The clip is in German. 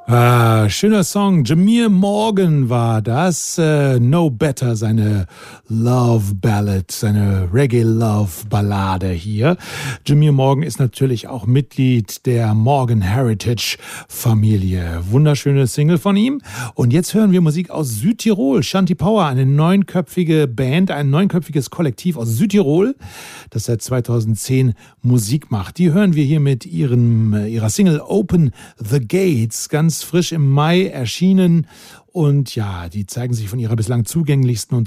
Schöner Song. Jameer Morgan war das. No Better, seine Love Ballad, seine Reggae Love Ballade hier. Jameer Morgan ist natürlich auch Mitglied der Morgan Heritage Familie. Wunderschöne Single von ihm. Und jetzt hören wir Musik aus Südtirol. Shanti Power, eine neunköpfige Band, ein neunköpfiges Kollektiv aus Südtirol, das seit 2010 Musik macht. Die hören wir hier mit ihrer Single Open the Gates, ganz frisch im Mai erschienen. Und ja, die zeigen sich von ihrer bislang zugänglichsten und